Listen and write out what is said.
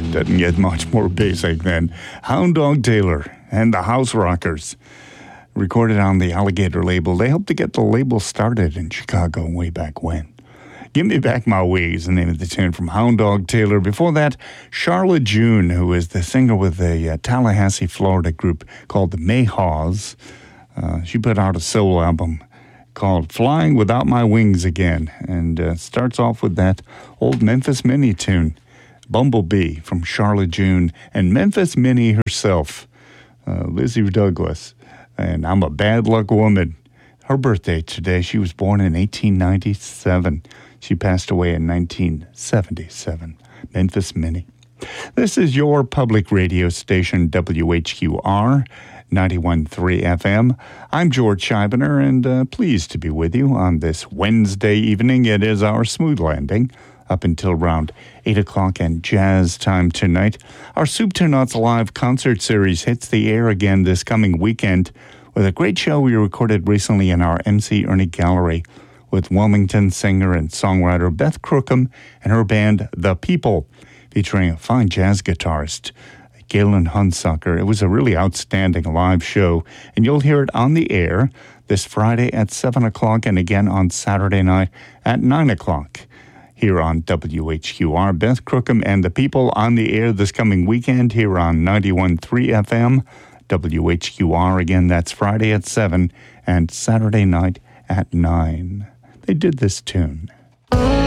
Doesn't get much more basic than Hound Dog Taylor and the House Rockers. Recorded on the Alligator label. They helped to get the label started in Chicago way back when. Give Me Back My Wig is the name of the tune from Hound Dog Taylor. Before that, Charlotte June, who is the singer with the Tallahassee, Florida group called the Mayhaws. She put out a solo album called Flying Without My Wings Again, and starts off with that old Memphis Minnie tune, Bumblebee, from Charlotte June, and Memphis Minnie herself, Lizzie Douglas, and I'm a Bad Luck Woman. Her birthday today, she was born in 1897. She passed away in 1977. Memphis Minnie. This is your public radio station, WHQR. 91.3 FM. I'm George Scheibner, and pleased to be with you on this Wednesday evening. It is our smooth landing up until around 8 o'clock and jazz time tonight. Our Soup to Nuts live concert series hits the air again this coming weekend with a great show we recorded recently in our MC Ernie Gallery with Wilmington singer and songwriter Beth Crookham and her band The People, featuring a fine jazz guitarist, Galen Hunsucker. It was a really outstanding live show, and you'll hear it on the air this Friday at 7 o'clock and again on Saturday night at 9 o'clock here on WHQR. Beth Crookham and the People on the air this coming weekend here on 91.3 FM. WHQR, again, that's Friday at 7 and Saturday night at 9. They did this tune.